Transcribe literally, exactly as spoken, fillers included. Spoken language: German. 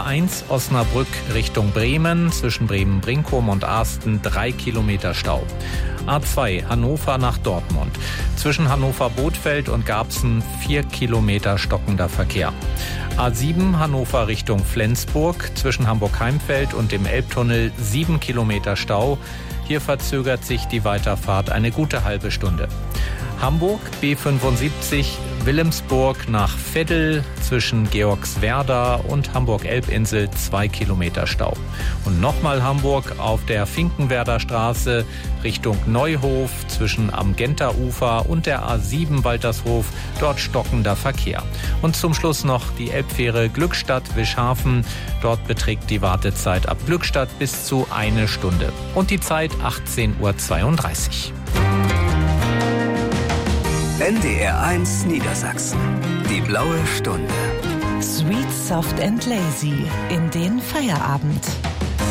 eins Osnabrück Richtung Bremen, zwischen Bremen-Brinkum und Arsten drei Kilometer Stau. A zwei Hannover nach Dortmund, zwischen Hannover-Bothfeld und Garbsen vier Kilometer stockender Verkehr. A sieben Hannover Richtung Flensburg, zwischen Hamburg-Heimfeld und dem Elbtunnel sieben Kilometer Stau. Hier verzögert sich die Weiterfahrt eine gute halbe Stunde. Hamburg B fünfundsiebzig Wilhelmsburg nach Veddel, zwischen Georgswerda und Hamburg-Elbinsel zwei Kilometer Stau. Und nochmal Hamburg auf der Finkenwerder Straße Richtung Neuhof, zwischen am Genter-Ufer und der A sieben Waltershof, dort stockender Verkehr. Und zum Schluss noch die Elbfähre Glückstadt-Wischhafen. Dort beträgt die Wartezeit ab Glückstadt bis zu eine Stunde. Und die Zeit achtzehn Uhr zweiunddreißig. N D R eins Niedersachsen. Die blaue Stunde. Sweet, soft and lazy in den Feierabend.